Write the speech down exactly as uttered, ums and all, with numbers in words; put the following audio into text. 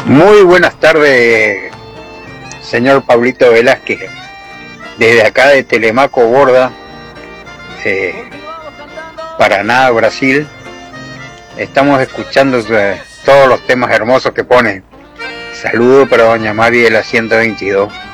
Muy buenas tardes, señor Pablito Velázquez. Desde acá de Telemaco Borda, eh, Paraná, Brasil, estamos escuchando eh, todos los temas hermosos que pone. Saludo para doña Mari de la ciento veintidós.